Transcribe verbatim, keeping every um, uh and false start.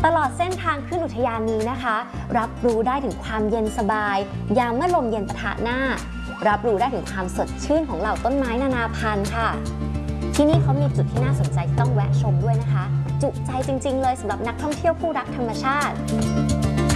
ตลอดเส้นทางขึ้นอุทยานนี้นะคะรับรู้ได้ถึงความเย็นสบายยามเมื่อลมเย็นปะทะหน้ารับรู้ได้ถึงความสดชื่นของเหล่าต้นไม้นานาพันธุ์ค่ะที่นี่เขามีจุดที่น่าสนใจที่ต้องแวะชมด้วยนะคะจุใจจริงๆเลยสำหรับนักท่องเที่ยวผู้รักธรรมชาติ